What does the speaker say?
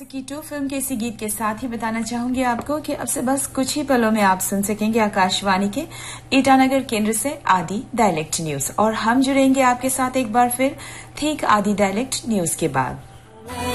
आशिकी 2 film के इसी गीत के साथ ही बताना चाहूंगी आपको कि अब से बस कुछ ही पलों में आप सुन सकेंगे आकाशवाणी के ईटानगर केंद्र से आदि डायलेक्ट न्यूज, और हम जुड़ेंगे आपके साथ एक बार फिर ठीक आदि डायलेक्ट न्यूज के बाद।